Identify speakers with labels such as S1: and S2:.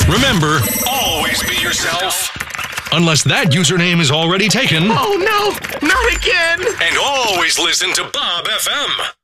S1: Remember, always be yourself. Unless that username is already taken.
S2: Oh no, not again!
S1: And always listen to Bob FM.